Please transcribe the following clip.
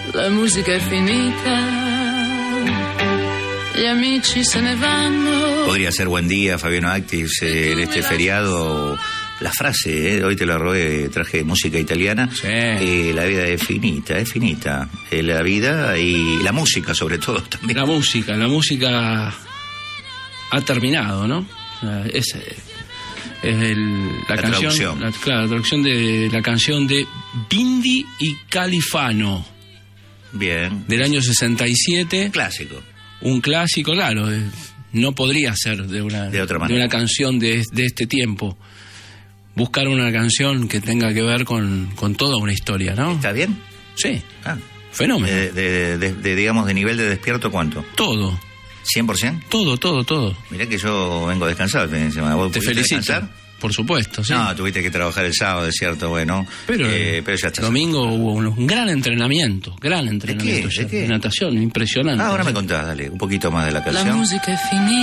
la musica è finita, gli amici se ne vanno. Podría ser Buen Día, Fabiano Actis, en este feriado. La frase, hoy te la robé, traje música italiana. Sí. La vida es finita. La vida y la música, sobre todo, también. La música ha terminado, ¿no? Es la canción, traducción. la traducción de la canción de Bindi y Califano. Bien. Del año 67. Clásico. Un clásico, claro. No podría ser de otra manera. De una canción de este tiempo. Buscar una canción que tenga que ver con toda una historia, ¿no? ¿Está bien? Sí. Fenómeno. Digamos, de nivel de despierto, ¿cuánto? Todo. ¿100%? Todo. Mirá que yo vengo a descansar. ¿Vos te felicito. Descansar? Por supuesto, sí. No, tuviste que trabajar el sábado, es cierto, bueno. Pero ya está. Domingo hubo un gran entrenamiento. ¿De qué? De natación, impresionante. Ahora me contás, dale, un poquito más de la canción. La música è finita.